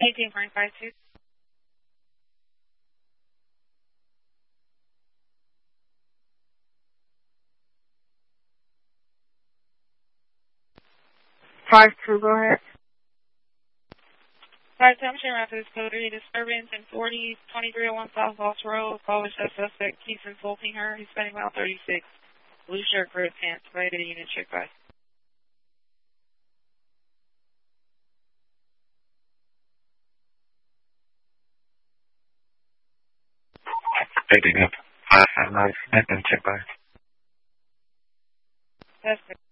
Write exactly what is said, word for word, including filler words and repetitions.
eighteen point five two. five two, go ahead. five two, I'm sharing out this code three disturbance in forty twenty-three oh one South Lost Road. Call with that suspect keeps insulting her. He's spending around thirty-six. Blue shirt, gray pants. Right to the unit, check by. Picking up five five nine, and check by. That's it.